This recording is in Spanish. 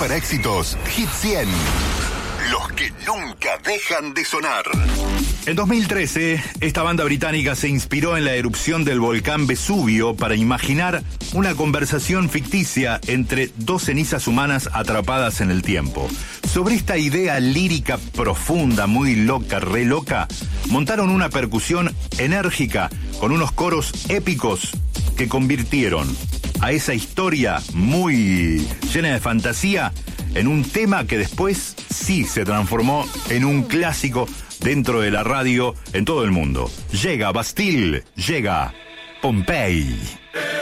para éxitos Hit 100. Los que nunca dejan de sonar. En 2013, esta banda británica se inspiró en la erupción del volcán Vesubio para imaginar una conversación ficticia entre dos cenizas humanas atrapadas en el tiempo. Sobre esta idea lírica profunda, muy loca, re loca, montaron una percusión enérgica con unos coros épicos que convirtieron a esa historia muy llena de fantasía en un tema que después sí se transformó en un clásico dentro de la radio en todo el mundo. Llega Bastille, llega Pompeii.